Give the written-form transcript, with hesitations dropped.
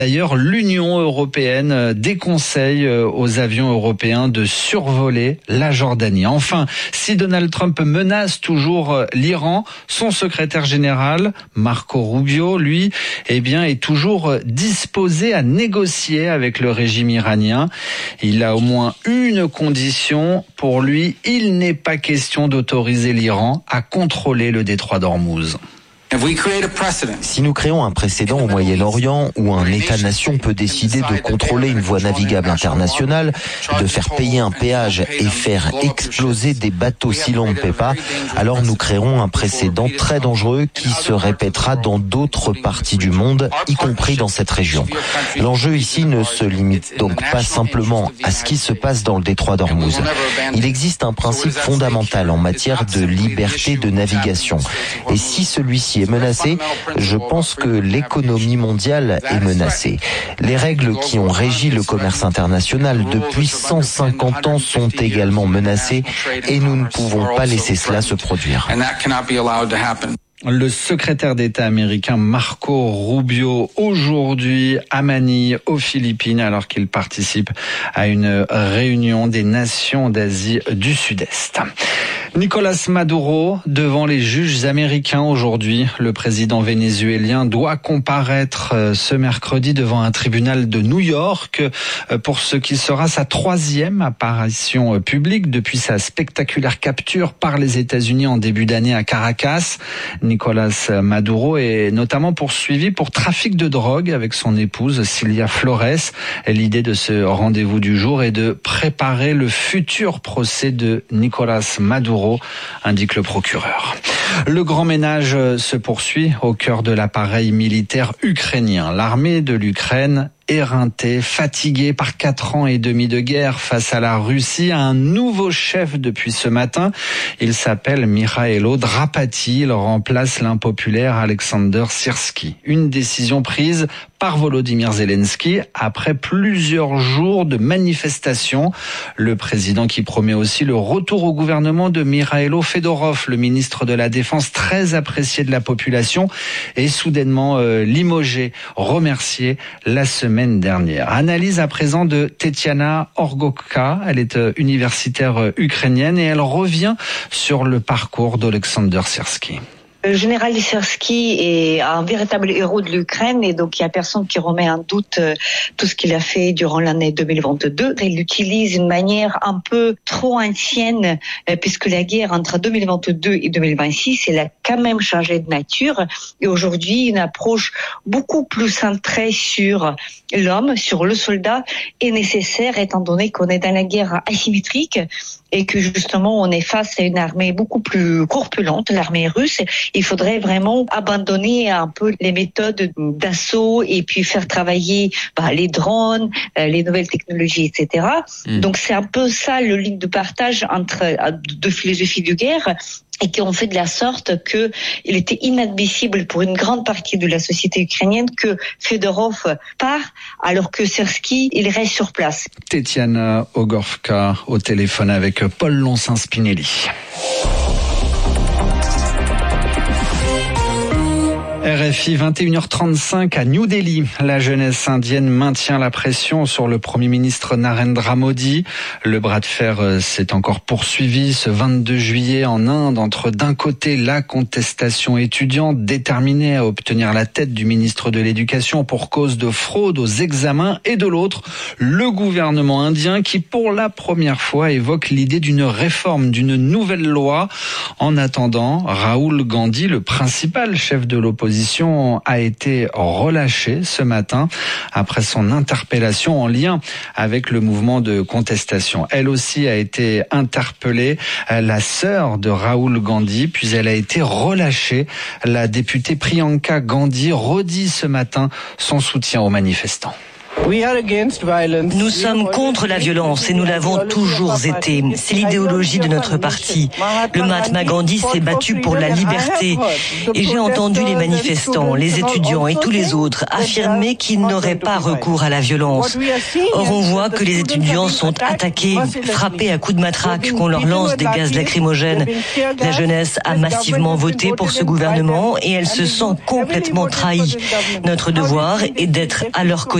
D'ailleurs, l'Union européenne déconseille aux avions européens de survoler la Jordanie. Enfin, si Donald Trump menace toujours l'Iran, son secrétaire général, Marco Rubio, lui, est toujours disposé à négocier avec le régime iranien. Il a au moins une condition. Pour lui, il n'est pas question d'autoriser l'Iran à contrôler le détroit d'Ormuz. Si nous créons un précédent au Moyen-Orient où un État-nation peut décider de contrôler une voie navigable internationale, de faire payer un péage et faire exploser des bateaux si l'on ne paie pas, alors nous créerons un précédent très dangereux qui se répétera dans d'autres parties du monde, y compris dans cette région. L'enjeu ici ne se limite donc pas simplement à ce qui se passe dans le détroit d'Ormuz. Il existe un principe fondamental en matière de liberté de navigation. Et si celui-ci est menacé, je pense que l'économie mondiale est menacée. Les règles qui ont régi le commerce international depuis 150 ans sont également menacées et nous ne pouvons pas laisser cela se produire. Le secrétaire d'État américain Marco Rubio, aujourd'hui à Manille, aux Philippines, alors qu'il participe à une réunion des nations d'Asie du Sud-Est. Nicolás Maduro devant les juges américains aujourd'hui. Le président vénézuélien doit comparaître ce mercredi devant un tribunal de New York pour ce qui sera sa 3e apparition publique depuis sa spectaculaire capture par les États-Unis en début d'année à Caracas. Nicolás Maduro est notamment poursuivi pour trafic de drogue avec son épouse Cilia Flores. L'idée de ce rendez-vous du jour est de préparer le futur procès de Nicolás Maduro, indique le procureur. Le grand ménage se poursuit au cœur de l'appareil militaire ukrainien. L'armée de l'Ukraine, éreintée, fatiguée par 4 ans et demi de guerre face à la Russie, a un nouveau chef depuis ce matin. Il s'appelle Mikhailo Drapati. Il remplace l'impopulaire Alexander Syrski. Une décision prise par Volodymyr Zelensky après plusieurs jours de manifestations. Le président qui promet aussi le retour au gouvernement de Mikhailo Fedorov, le ministre de la Défense très apprécié de la population, est soudainement limogé, remercié la semaine dernière. Analyse à présent de Tetiana Orgokha. Elle est universitaire ukrainienne et elle revient sur le parcours d'Alexander Syrski. Le général Syrski est un véritable héros de l'Ukraine et donc il n'y a personne qui remet en doute tout ce qu'il a fait durant l'année 2022. Il utilise une manière un peu trop ancienne puisque la guerre entre 2022 et 2026, elle a quand même changé de nature et aujourd'hui une approche beaucoup plus centrée sur l'homme, sur le soldat est nécessaire étant donné qu'on est dans la guerre asymétrique et que justement on est face à une armée beaucoup plus corpulente, l'armée russe. Il faudrait vraiment abandonner un peu les méthodes d'assaut et puis faire travailler les drones, les nouvelles technologies, etc. Donc c'est un peu ça le ligne de partage entre deux philosophies de guerre et qui ont fait de la sorte que il était inadmissible pour une grande partie de la société ukrainienne que Fedorov part alors que Syrski, il reste sur place. Tetiana Orgokha au téléphone avec Paul Lonsin-Spinelli. RFI, 21h35 à New Delhi. La jeunesse indienne maintient la pression sur le Premier ministre Narendra Modi. Le bras de fer s'est encore poursuivi ce 22 juillet en Inde entre d'un côté la contestation étudiante déterminée à obtenir la tête du ministre de l'Éducation pour cause de fraude aux examens et de l'autre le gouvernement indien qui pour la première fois évoque l'idée d'une réforme, d'une nouvelle loi. En attendant, Rahul Gandhi, le principal chef de l'opposition, a été relâché ce matin après son interpellation en lien avec le mouvement de contestation. Elle aussi a été interpellée, la sœur de Rahul Gandhi, puis elle a été relâchée. La députée Priyanka Gandhi redit ce matin son soutien aux manifestants. Nous sommes contre la violence et nous l'avons toujours été. C'est l'idéologie de notre parti. Le Mahatma Gandhi s'est battu pour la liberté. Et j'ai entendu les manifestants, les étudiants et tous les autres affirmer qu'ils n'auraient pas recours à la violence. Or, on voit que les étudiants sont attaqués, frappés à coups de matraque, qu'on leur lance des gaz lacrymogènes. La jeunesse a massivement voté pour ce gouvernement et elle se sent complètement trahie. Notre devoir est d'être à leur côté.